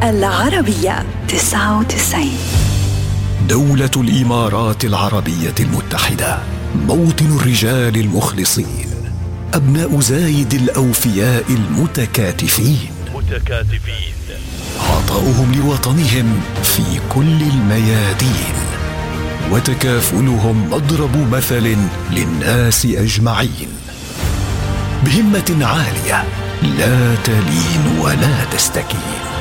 العربية 99. دولة الإمارات العربية المتحدة، موطن الرجال المخلصين، أبناء زايد الأوفياء المتكاتفين، عطاؤهم لوطنهم في كل الميادين، وتكافلهم مضرب مثل للناس أجمعين، بهمة عالية لا تلين ولا تستكين.